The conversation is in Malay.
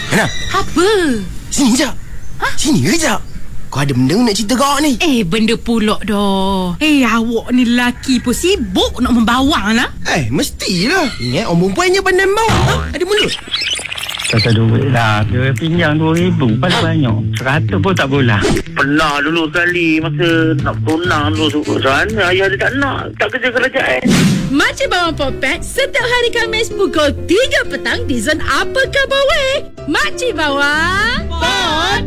Ana, Apa? sini je. Sini kejap. Kau ada benda nak cerita kau ni? Benda pulak dah. Awak ni lelaki pun sibuk nak membawang lah. Mestilah. Ingat orang perempuannya pandai membawa. Ada mulut. Kata duit lah. Dia pinjam 2,000 paling banyak. 100 pun tak boleh. Pernah dulu sekali masa nak tunang dulu sana ayah dia tak nak. Tak kerja kerajaan. Makcik Bawang Popet setiap hari Khamis pukul 3 petang di Zon Apa Khabar Weh. Makcik Bawang Popet.